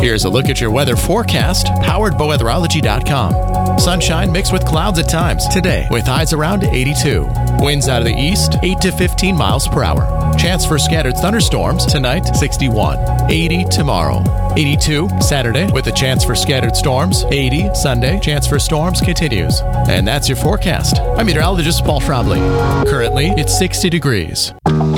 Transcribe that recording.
Here's a look at your weather forecast, powered by weatherology.com. Sunshine mixed with clouds at times today, with highs around 82. Winds out of the east, 8 to 15 miles per hour. Chance for scattered thunderstorms tonight, 61. 80 tomorrow. 82 Saturday, with a chance for scattered storms. 80 Sunday, chance for storms continues. And that's your forecast. I'm meteorologist Paul Schrabley. Currently, it's 60 degrees.